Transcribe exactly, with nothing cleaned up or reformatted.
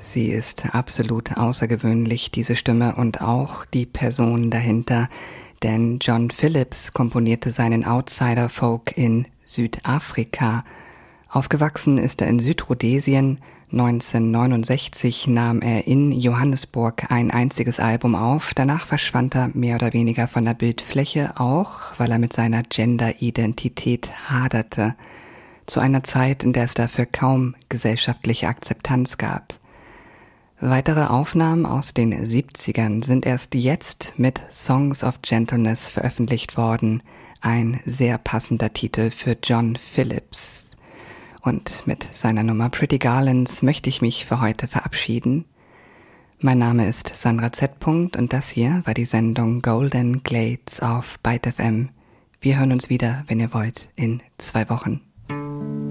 Sie ist absolut außergewöhnlich, diese Stimme, und auch die Person dahinter, denn John Phillips komponierte seinen Outsider-Folk in Südafrika. Aufgewachsen ist er in Südrhodesien. neunzehnhundertneunundsechzig nahm er in Johannesburg ein einziges Album auf. Danach verschwand er mehr oder weniger von der Bildfläche, auch weil er mit seiner Gender-Identität haderte. Zu einer Zeit, in der es dafür kaum gesellschaftliche Akzeptanz gab. Weitere Aufnahmen aus den siebzigern sind erst jetzt mit Songs of Gentleness veröffentlicht worden. Ein sehr passender Titel für John Phillips. Und mit seiner Nummer Pretty Garlands möchte ich mich für heute verabschieden. Mein Name ist Sandra Z. und das hier war die Sendung Golden Glades auf Byte F M. Wir hören uns wieder, wenn ihr wollt, in zwei Wochen.